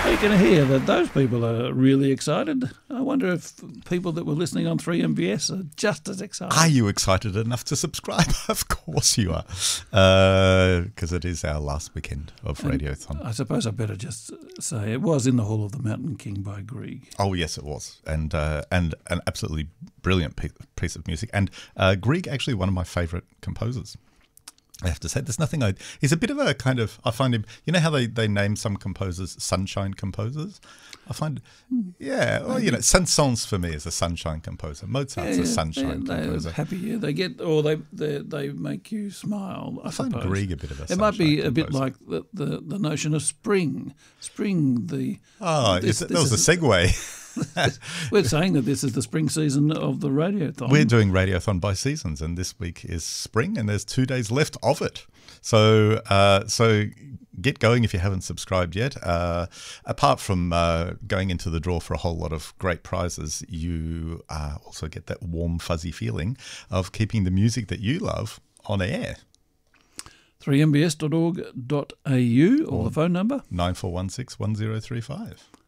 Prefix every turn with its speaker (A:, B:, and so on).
A: You can hear that those people are really excited. I wonder if people that were listening on 3MBS are just as excited.
B: Are you excited enough to subscribe? Of course you are, because it is our last weekend of Radiothon.
A: I suppose I better just say it was In the Hall of the Mountain King by Grieg.
B: Oh yes, it was, and an absolutely brilliant piece of music. And Grieg, actually one of my favourite composers. I have to say, there's nothing he's a bit of a kind of, I find him, you know how they name some composers sunshine composers? I find, yeah, well, you know, Saint-Saëns for me is a sunshine composer. Mozart's a sunshine composer.
A: They're happy, yeah. They get, or they make you smile, I
B: find
A: suppose.
B: Grieg a bit of a
A: It might be
B: composer.
A: a bit like the notion of spring. Spring,
B: that was a segue.
A: We're saying that this is the spring season of the Radiothon.
B: We're doing Radiothon by seasons, and this week is spring, and there's 2 days left of it. So get going if you haven't subscribed yet. Apart from going into the draw for a whole lot of great prizes, you also get that warm, fuzzy feeling of keeping the music that you love on air.
A: 3mbs.org.au or the phone number
B: 9416 1035.